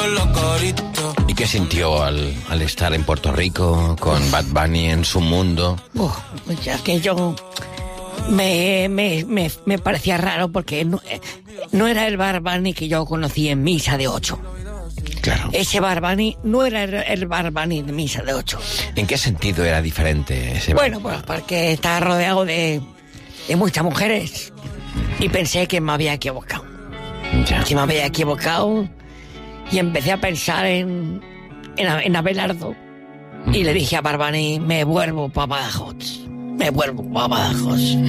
¿Y qué sintió al estar en Puerto Rico con Bad Bunny en su mundo? Ya que yo me parecía raro porque no era el Bad Bunny que yo conocí en Misa de 8. Claro. Ese Bad Bunny no era el Bad Bunny de Misa de 8. ¿En qué sentido era diferente ese? Bueno, pues porque estaba rodeado de muchas mujeres y pensé que me había equivocado. Ya. Que me había equivocado y empecé a pensar en Abelardo y le dije a Bad Bunny, me vuelvo para Badajoz.